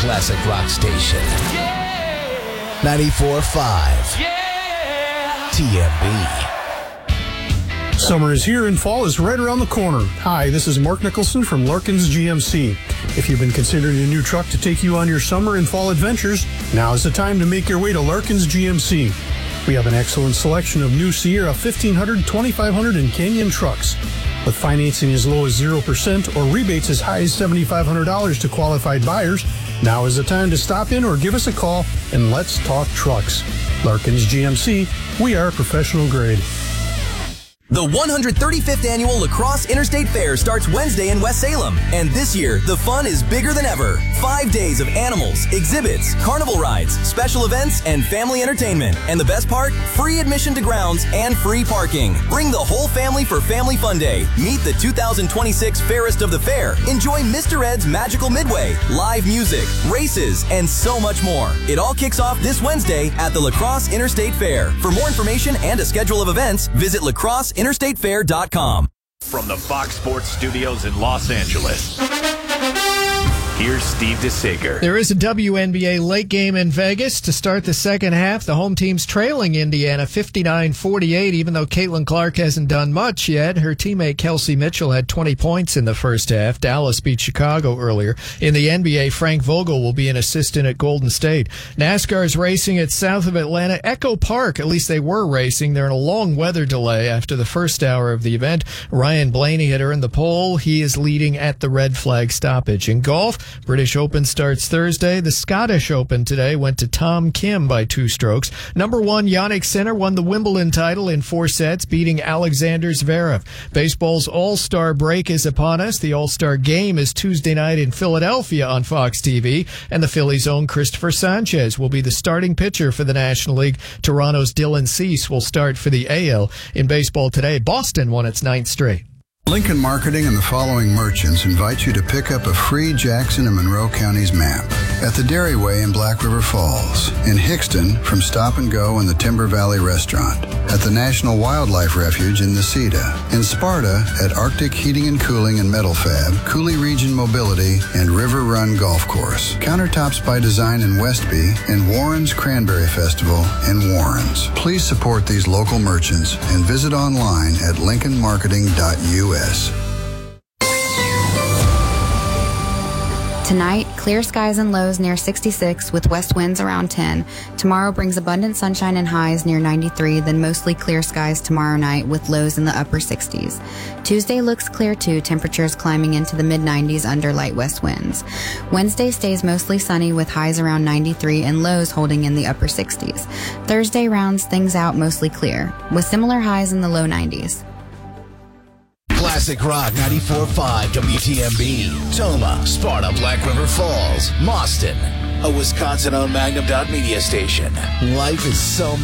classic rock station. 94.5 TMB. Summer is here and fall is right around the corner. Hi, this is Mark Nicholson from Larkins GMC. If you've been considering a new truck to take you on your summer and fall adventures, now is the time to make your way to Larkins GMC. We have an excellent selection of new Sierra 1500, 2500, and Canyon trucks. With financing as low as 0% or rebates as high as $7,500 to qualified buyers, now is the time to stop in or give us a call and let's talk trucks. Larkins GMC, we are professional grade. The 135th Annual La Crosse Interstate Fair starts Wednesday in West Salem. And this year, the fun is bigger than ever. 5 days of animals, exhibits, carnival rides, special events, and family entertainment. And the best part? Free admission to grounds and free parking. Bring the whole family for Family Fun Day. Meet the 2026 Fairest of the Fair. Enjoy Mr. Ed's Magical Midway, live music, races, and so much more. It all kicks off this Wednesday at the La Crosse Interstate Fair. For more information and a schedule of events, visit lacrosseinterstatefair.com. From the Fox Sports Studios in Los Angeles, here's Steve DeSager. There is a WNBA late game in Vegas to start the second half. The home team's trailing Indiana 59-48, even though Caitlin Clark hasn't done much yet. Her teammate Kelsey Mitchell had 20 points in the first half. Dallas beat Chicago earlier. In the NBA, Frank Vogel will be an assistant at Golden State. NASCAR's racing at south of Atlanta. Echo Park, at least they were racing. They're in a long weather delay after the first hour of the event. Ryan Blaney had earned the pole. He is leading at the red flag stoppage. In golf, British Open starts Thursday. The Scottish Open today went to Tom Kim by 2 strokes. Number 1, Jannik Sinner won the Wimbledon title in 4 sets, beating Alexander Zverev. Baseball's All-Star break is upon us. The All-Star game is Tuesday night in Philadelphia on Fox TV, and the Phillies' own Christopher Sanchez will be the starting pitcher for the National League. Toronto's Dylan Cease will start for the AL. In baseball today, Boston won its 9th straight. Lincoln Marketing and the following merchants invite you to pick up a free Jackson and Monroe Counties map at the Dairyway in Black River Falls, in Hickston from Stop and Go and the Timber Valley Restaurant, at the National Wildlife Refuge in Necedah, in Sparta at Arctic Heating and Cooling and Metal Fab, Cooley Region Mobility, and River Run Golf Course, Countertops by Design in Westby, and Warren's Cranberry Festival in Warren's. Please support these local merchants and visit online at lincolnmarketing.us. Tonight, clear skies and lows near 66 with west winds around 10. Tomorrow brings abundant sunshine and highs near 93, then mostly clear skies tomorrow night with lows in the upper 60s. Tuesday looks clear too, temperatures climbing into the mid-90s under light west winds. Wednesday stays mostly sunny with highs around 93 and lows holding in the upper 60s. Thursday rounds things out mostly clear, with similar highs in the low 90s. Classic Rock 94.5 WTMB. Toma, Sparta, Black River Falls, Mauston. A Wisconsin-owned Magnum Media station. Life is so